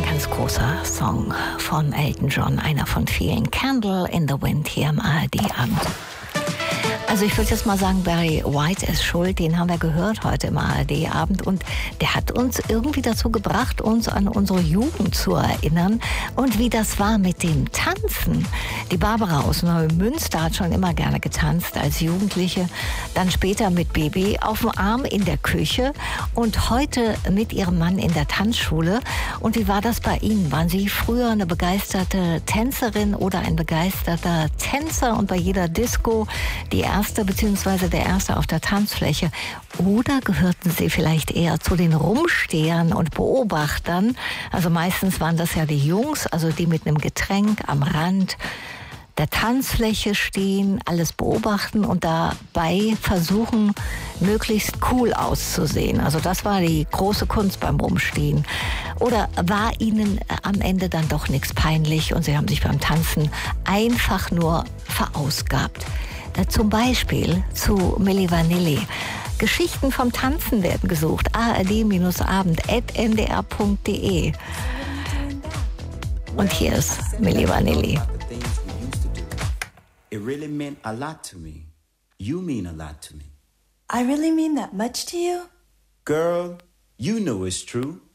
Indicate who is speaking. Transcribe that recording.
Speaker 1: Ein ganz großer Song von Elton John, einer von vielen. Candle in the Wind hier im ARD-Abend. Also ich würde jetzt mal sagen, Barry White ist schuld, den haben wir gehört heute im ARD-Abend und der hat uns irgendwie dazu gebracht, uns an unsere Jugend zu erinnern und wie das war mit dem Tanzen. Die Barbara aus Neumünster hat schon immer gerne getanzt als Jugendliche, dann später mit Baby auf dem Arm in der Küche und heute mit ihrem Mann in der Tanzschule. Und wie war das bei Ihnen? Waren Sie früher eine begeisterte Tänzerin oder ein begeisterter Tänzer und bei jeder Disco die erste bzw. der Erste auf der Tanzfläche? Oder gehörten Sie vielleicht eher zu den Rumstehern und Beobachtern? Also meistens waren das ja die Jungs, also die mit einem Getränk am Rand der Tanzfläche stehen, alles beobachten und dabei versuchen, möglichst cool auszusehen. Also das war die große Kunst beim Rumstehen. Oder war Ihnen am Ende dann doch nichts peinlich und Sie haben sich beim Tanzen einfach nur verausgabt? Zum Beispiel zu Milli Vanilli. Geschichten vom Tanzen werden gesucht. ard-abend@ndr.de. Und hier ist Milli Vanilli.
Speaker 2: It really meant a lot to me. You mean a lot to me.
Speaker 3: I really mean that much to you?
Speaker 2: Girl, you know it's true.